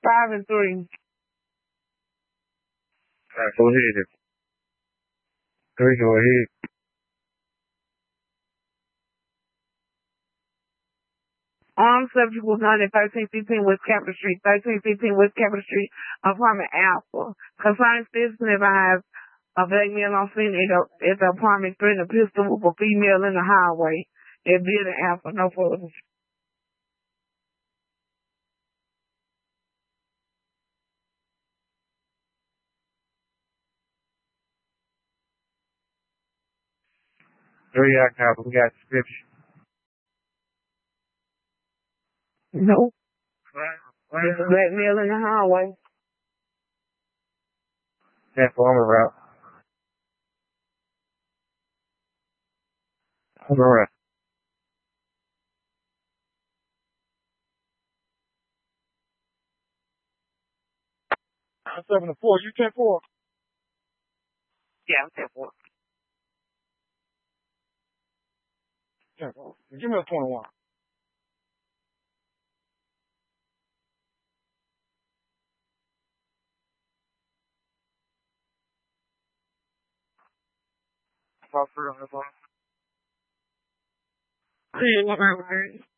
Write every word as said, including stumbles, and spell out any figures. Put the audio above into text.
Five and three. All right, go ahead. Three, go ahead. Armed subject was found at thirteen fifteen West Capitol Street, thirteen fifteen West Capitol Street, apartment Alpha. Concerning citizen advised a black male on scene at the, at the apartment threatening a pistol with a female in the highway. At building Alpha, no further. Three, I got, we got description. No. Right. There's a black male in the highway. That's on the route. On the route. Seven to four. You ten four. Yeah, I'm ten four. Ten four. Give me a twenty one. Five three on this one. See you,